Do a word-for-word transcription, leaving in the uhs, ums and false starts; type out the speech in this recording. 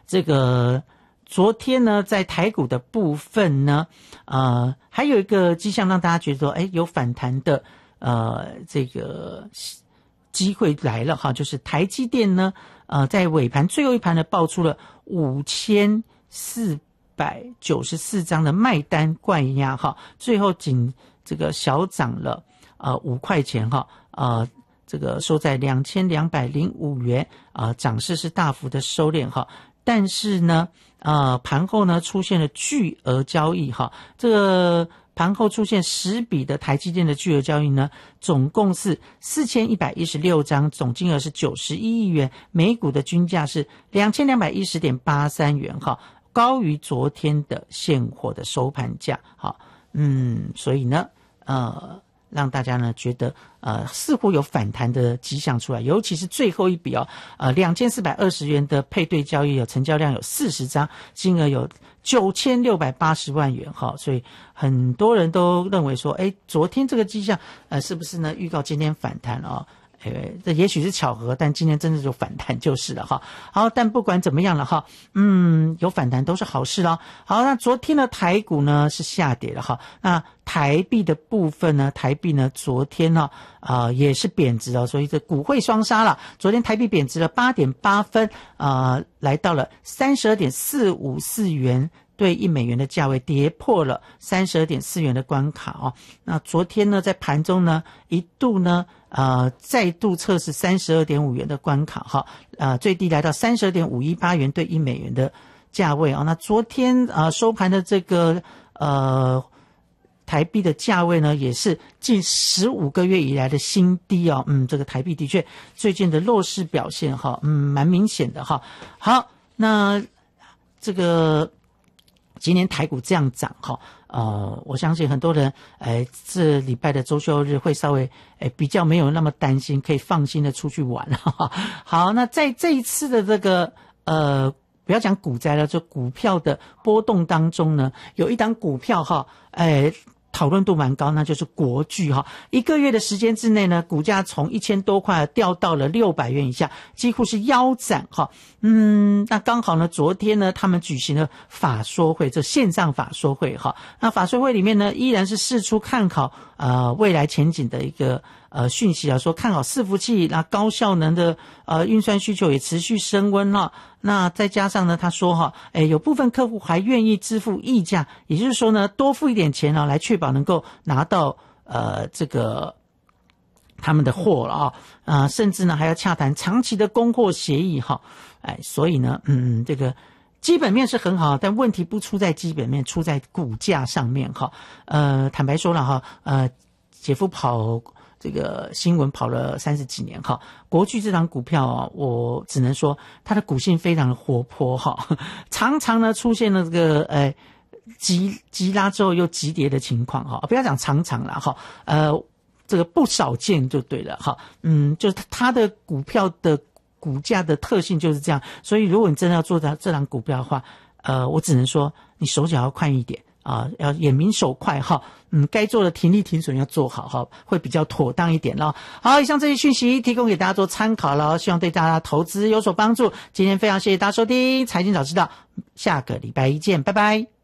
这个昨天呢，在台股的部分呢，呃，还有一个迹象让大家觉得说，哎，有反弹的，呃，这个机会来了哈，就是台积电呢，呃，在尾盘最后一盘呢，爆出了五千四百九十四张的卖单灌压哈，最后仅这个小涨了呃五块钱哈，呃。这个收在两千两百零五元啊、呃，涨势是大幅的收敛哈，但是呢，呃，盘后呢出现了巨额交易哈，这个盘后出现十笔的台积电的巨额交易呢，总共是四千一百一十六张，总金额是九十一亿元，每股的均价是两千两百一十点八三元哈，高于昨天的现货的收盘价哈，嗯，所以呢，呃。让大家呢觉得呃似乎有反弹的迹象出来，尤其是最后一笔哦，呃两千四百二十元的配对交易有成交量有四十张，金额有九千六百八十万元哈，所以很多人都认为说，哎，昨天这个迹象呃是不是呢预告今天反弹哦？诶，这也许是巧合，但今天真的就反弹就是了哈。好，但不管怎么样了哈，嗯，有反弹都是好事了。好，那昨天的台股呢是下跌了哈。那台币的部分呢，台币呢昨天呢啊、呃、也是贬值了，所以这股汇双杀了。昨天台币贬值了 八点八 分啊、呃，来到了 三十二点四五四元。对一美元的价位跌破了 三十二点四元的关卡哦。那昨天呢，在盘中呢，一度呢，呃，再度测试 三十二点五元的关卡哈，呃，最低来到 三十二点五一八元对一美元的价位哦。那昨天呃收盘的这个呃台币的价位呢，也是近十五个月以来的新低哦。嗯，这个台币的确最近的弱势表现哈，嗯，蛮明显的哈。好，那这个。今年台股这样涨哈，呃，我相信很多人，哎，这礼拜的周休日会稍微，哎，比较没有那么担心，可以放心的出去玩哈。好，那在这一次的这个，呃，不要讲股灾了，就股票的波动当中呢，有一档股票哈，哎。讨论度蛮高，那就是国巨哈，一个月的时间之内呢，股价从一千多块掉到了六百元以下，几乎是腰斩哈。嗯，那刚好呢，昨天呢，他们举行了法说会，这线上法说会哈。那法说会里面呢，依然是释出看好呃未来前景的一个呃讯息啊，说看好伺服器，那高效能的呃运算需求也持续升温哈。那再加上呢，他说哈，诶，有部分客户还愿意支付溢价，也就是说呢，多付一点钱啊，来确保能够拿到呃这个他们的货了啊，啊、呃，甚至呢还要洽谈长期的供货协议哈，哎，所以呢，嗯，这个基本面是很好，但问题不出在基本面，出在股价上面哈。呃，坦白说了哈，呃，姐夫跑。这个新闻跑了三十几年哈，国巨这档股票啊，我只能说它的股性非常的活泼哈，常常呢出现了这个呃急急拉之后又急跌的情况哈，不要讲常常啦哈，呃这个不少见就对了哈，嗯，就是它的股票的股价的特性就是这样，所以如果你真的要做这这档股票的话，呃，我只能说你手脚要快一点。啊，要眼明手快哈，嗯，该做的停利停损要做好哈，会比较妥当一点咯。好，以上这些讯息提供给大家做参考了，希望对大家投资有所帮助。今天非常谢谢大家收听《财经早知道》，下个礼拜一见，拜拜。